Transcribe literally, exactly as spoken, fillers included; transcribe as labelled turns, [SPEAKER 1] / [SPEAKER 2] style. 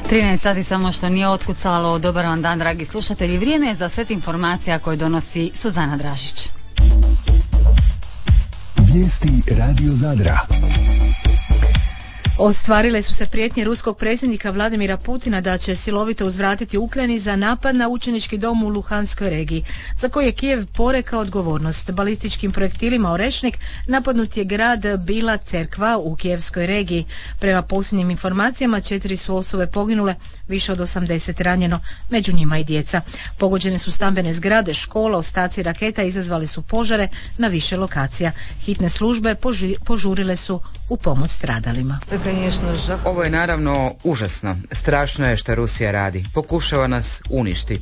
[SPEAKER 1] trinaest sati samo što nije otkucalo. Dobar vam dan, dragi slušatelji. Vrijeme je za set informacija koje donosi Suzana Dražić.
[SPEAKER 2] Vijesti Radio Zadra.
[SPEAKER 3] Ostvarile su se prijetnje ruskog predsjednika Vladimira Putina da će silovito uzvratiti Ukrajini za napad na učenički dom u Luhanskoj regiji, za koji je Kijev porekao odgovornost. Balističkim projektilima Orešnik napadnut je grad Bila Cerkva u Kijevskoj regiji. Prema posljednjim informacijama četiri su osobe poginule, više od osamdeset ranjeno, među njima i djeca. Pogođene su stambene zgrade, škola, ostaci raketa izazvali su požare na više lokacija. Hitne službe poži, požurile su u pomoć stradalima.
[SPEAKER 4] Ovo je naravno užasno. Strašno je što Rusija radi. Pokušava nas uništiti.